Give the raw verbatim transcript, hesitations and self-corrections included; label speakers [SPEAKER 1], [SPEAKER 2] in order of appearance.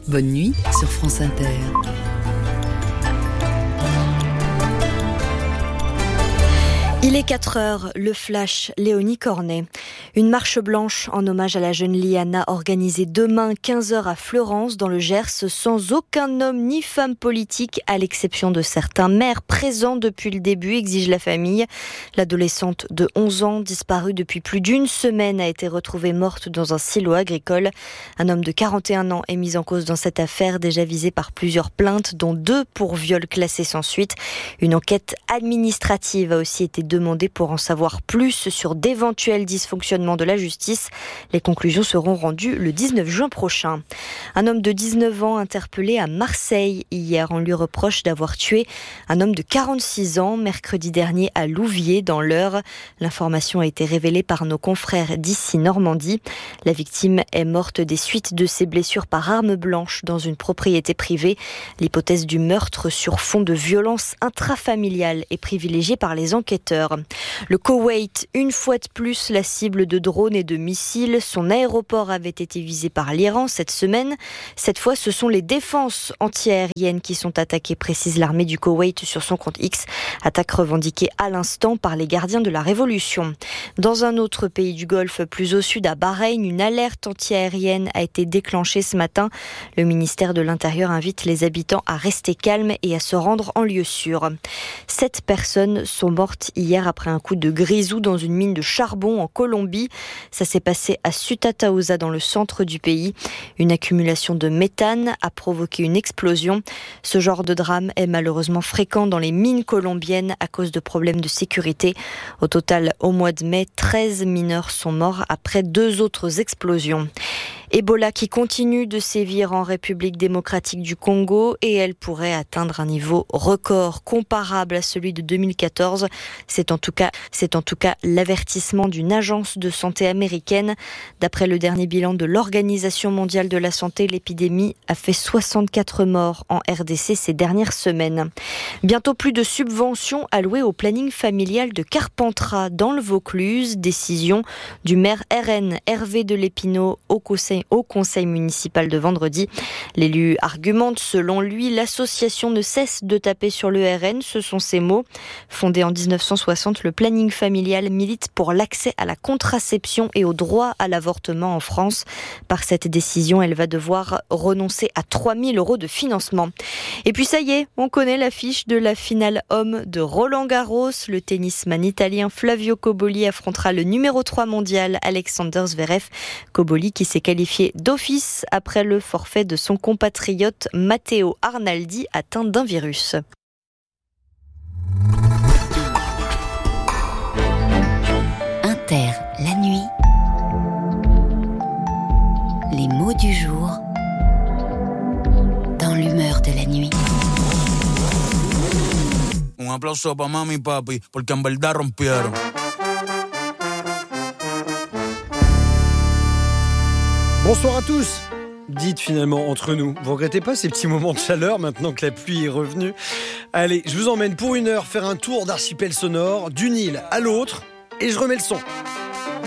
[SPEAKER 1] Bonne nuit sur France Inter.
[SPEAKER 2] Il est quatre heures, le flash, Léonie Cornet. Une marche blanche en hommage à la jeune Liana organisée demain quinze heures à Fleurance dans le Gers sans aucun homme ni femme politique à l'exception de certains maires présents depuis le début, exige la famille. L'adolescente de onze ans, disparue depuis plus d'une semaine, a été retrouvée morte dans un silo agricole. Un homme de quarante et un ans est mis en cause dans cette affaire, déjà visé par plusieurs plaintes, dont deux pour viol classé sans suite. Une enquête administrative a aussi été demandé pour en savoir plus sur d'éventuels dysfonctionnements de la justice. Les conclusions seront rendues le dix-neuf juin prochain. Un homme de dix-neuf ans interpellé à Marseille hier. On lui reproche d'avoir tué un homme de quarante-six ans mercredi dernier à Louviers dans l'Eure. L'information a été révélée par nos confrères d'ici Normandie. La victime est morte des suites de ses blessures par arme blanche dans une propriété privée. L'hypothèse du meurtre sur fond de violence intrafamiliale est privilégiée par les enquêteurs. Le Koweït, une fois de plus, la cible de drones et de missiles. Son aéroport avait été visé par l'Iran cette semaine. Cette fois, ce sont les défenses antiaériennes qui sont attaquées, précise l'armée du Koweït sur son compte X. Attaque revendiquée à l'instant par les gardiens de la Révolution. Dans un autre pays du Golfe, plus au sud, à Bahreïn, une alerte antiaérienne a été déclenchée ce matin. Le ministère de l'Intérieur invite les habitants à rester calmes et à se rendre en lieu sûr. Sept personnes sont mortes hier après un coup de grisou dans une mine de charbon en Colombie. Ça s'est passé à Sutatausa dans le centre du pays. Une accumulation de méthane a provoqué une explosion. Ce genre de drame est malheureusement fréquent dans les mines colombiennes à cause de problèmes de sécurité. Au total, au mois de mai, treize mineurs sont morts après deux autres explosions. Ebola qui continue de sévir en République démocratique du Congo et elle pourrait atteindre un niveau record comparable à celui de deux mille quatorze. C'est en tout cas, c'est en tout cas l'avertissement d'une agence de santé américaine. D'après le dernier bilan de l'Organisation mondiale de la santé, l'épidémie a fait soixante-quatre morts en R D C ces dernières semaines. Bientôt plus de subventions allouées au planning familial de Carpentras dans le Vaucluse. Décision du maire R N Hervé de Lépinot au conseil au conseil municipal de vendredi. L'élu argumente, selon lui, l'association ne cesse de taper sur le R N, ce sont ses mots. Fondé en dix-neuf cent soixante, le planning familial milite pour l'accès à la contraception et au droit à l'avortement en France. Par cette décision, elle va devoir renoncer à trois mille euros de financement. Et puis ça y est, on connaît l'affiche de la finale homme de Roland Garros. Le tennisman italien Flavio Cobolli affrontera le numéro trois mondial Alexander Zverev. Cobolli qui s'est qualifié d'office après le forfait de son compatriote Matteo Arnaldi atteint d'un virus.
[SPEAKER 3] Inter, la nuit. Les mots du jour dans l'humeur de la nuit.
[SPEAKER 4] Un aplauso pa mami y papi, porque en verdad rompieron.
[SPEAKER 5] Bonsoir à tous. Dites finalement entre nous, vous regrettez pas ces petits moments de chaleur maintenant que la pluie est revenue? Allez, je vous emmène pour une heure faire un tour d'archipel sonore d'une île à l'autre et je remets le son.